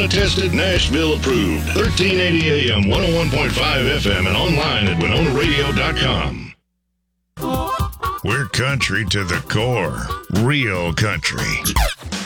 Arizona tested, Nashville approved. 1380 AM, 101.5 FM, and online at WinonaRadio.com. We're country to the core. Real country.